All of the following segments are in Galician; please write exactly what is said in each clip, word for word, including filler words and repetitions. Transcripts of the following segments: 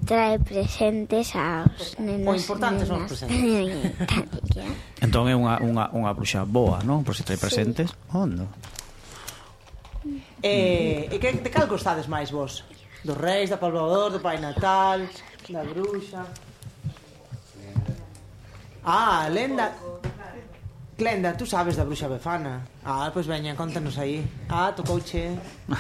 trae presentes aos nenos. O importante son os presentes. Entón é unha, unha, unha bruxa boa, non? Por se trae presentes. Ondo. E, e que, de cal gostades máis vos? Dos reis, da Palvador, do Pai Natal, da bruxa... Ah, lenda... Glenda, tú sabes da bruxa Befana. Ah, pois veña, contanos aí. Ah, tocouche.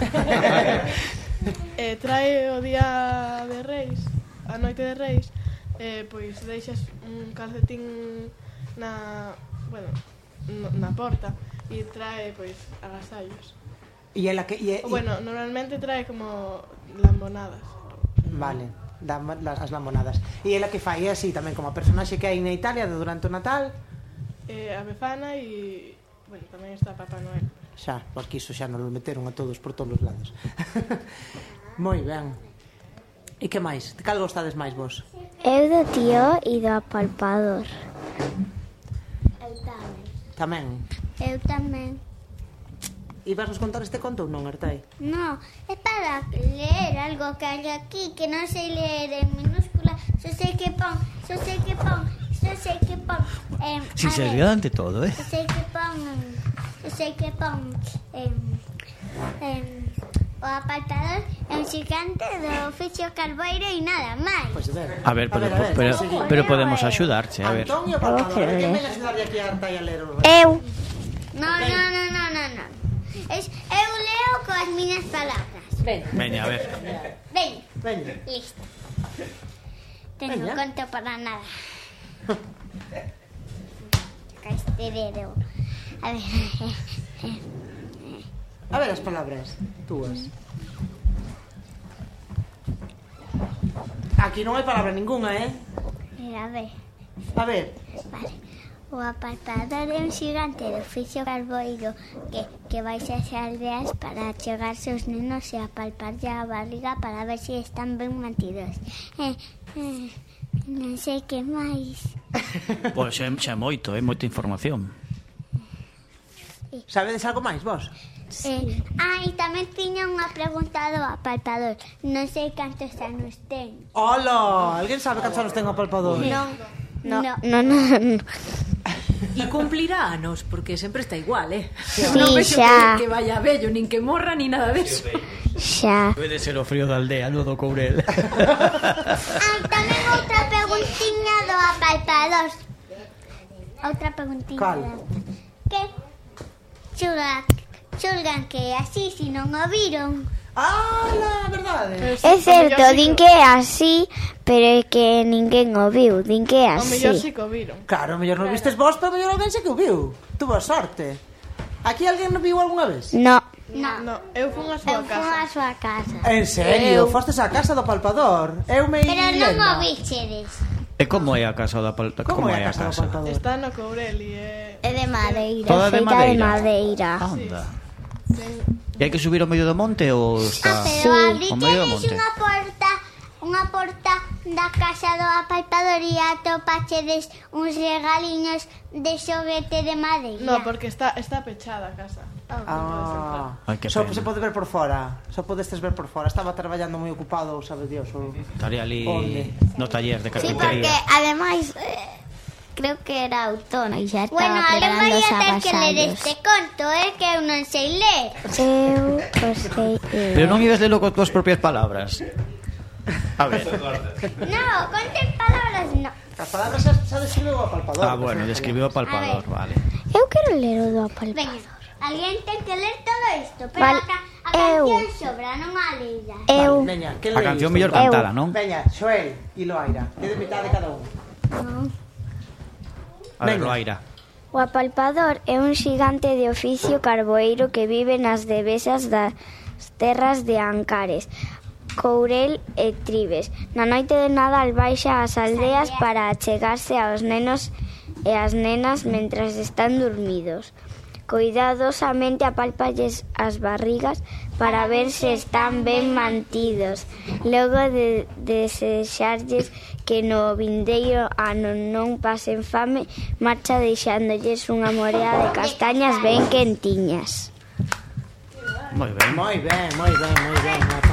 eh, trae o día de Reis, a noite de Reis, eh, pois deixas un calcetín na, bueno, na porta e trae pois agasallos. E ela que e, o, bueno, normalmente trae como lambonadas. Vale, da, las, as lambonadas. E ela que fai así tamén como a personaxe que hai na Italia de durante o Natal. Eh, a Befana e, bueno, tamén está Papá Noel. Xa, porque iso xa nos lo meteron a todos por todos os lados. Moi ben. E que máis? De cal gostades máis vos? Eu do tío e do apalpador. Eu tamén. Tamén? Eu tamén. E vas nos contar este conto ou non, Artai? No, é para ler algo que hai aquí que non sei ler en minúscula. Só sei que pon, só sei que pon, só sei que pon. Eh, Sinceridade ante todo, eh? Só sei que pon, só sei que pon. Eh, eh, o apartador é un xigante do oficio carboeiro e nada máis. Pois ver. A ver, pero, a ver, a ver, pero, pero, pero podemos axudarche, a ver. Antonio Apartador, que ven a axudarlle aquí a Artai a ler o... Eu. No, no, no, no, no, no. Es, eu leo coas miñas palabras. Ven. Veña, a ver. Ven. Ven. Listo. Tengo Veña. conto para nada. Saca este dedo. A ver. A ver as palabras túas. Aquí non hai palabra ninguna, eh? A ver. A ver. Vale. O apartador é un xigante de oficio carboeiro que, que vais ás aldeas para chegarse os nenos e apalparlle a barriga para ver se están ben mantidos. Eh, eh, non sei que máis. Pois xa, xa moito, é moita información. Sabedes algo máis, vos? Eh, ah, e tamén tiña unha pregunta do apalpador. Non sei cantos anos ten. Hola, alguén sabe cantos anos ten o apalpador? Non, No, no. no, no, no. E cumplirá anos, porque sempre está igual, eh? Sí, non vexo xa. que, que vaya bello, nin que morra, nin nada deso. Xa. Debe de ser o frío da aldea, no do Courel. Ah, tamén outra preguntiña do apalpador. Outra preguntiña. Cal? Que xulgan, xulgan que é así, se non o viron. Ah, la verdade. É certo, din que é así, pero é que ninguén o viu, din que é O mellor así. si que o viron. Claro, mellor non vistes vos, pero mellor alguén xe que o viu. Tuvo sorte. Aquí alguén non viu algunha vez? No. No, No, eu fun a eu súa fui casa. á súa casa. En serio? Eu. Fostes á casa do palpador? Eu me Pero non o vichedes. E como é a casa da palta? Como é a casa do palpador? Está no Courel e é... É de madeira, Toda de feita de madeira? madeira. Anda. ten- E hai que subir ao medio do monte ou está... Ah, pero Sí, ao medio do abritedes monte? unha porta, unha porta da casa do apalpador e atopachedes uns regaliños de xoguete de madeira. No, porque está está pechada a casa. Ah, non podes entrar. Ah, Ai, que só pena. se pode ver por fora. Só podestes ver por fora. Estaba traballando moi ocupado, sabe Dios. O... Estaría ali Onde? no taller de Sí, porque carpintería. ademais eh, creo que era outono e xa Bueno, estaba ale preparando vai os a ter que ler agasallos. este conto, eh, que eu non sei ler. Eu os sei ler. Pero non ibas lelo con túas propias palabras. A ver. No, conten palabras, no. As palabras xa, xa describeu o palpador. Ah, bueno, describiu o palpador, vale. Eu quero ler o do Veña, apalpador. alguén ten que ler todo isto, pero Vale, a, ca a eu. canción sobra, non a leira. Eu. Vale, veña, que A leí canción isto? mellor cantala, non? Veña, Xoel e Loaira. Que de mitad de cada un. A ver, Veña. Loaira. O apalpador é un xigante de oficio carboeiro que vive nas devesas das terras de Ancares, Courel e Tribes. Na noite de Nadal baixa ás aldeas para achegarse aos nenos e as nenas mentras están dormidos. Cuidadosamente apálpalles as barrigas para ver se están ben mantidos. Logo de desexarlles que no vindeiro ano non pasen fame, marcha deixándolles unha morea de castañas ben quentiñas. Moi ben. Moi ben, moi ben, moi ben.